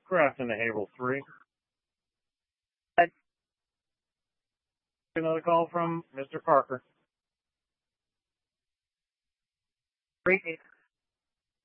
Craft into Haverhill 3. Another call from Mr. Parker. Great.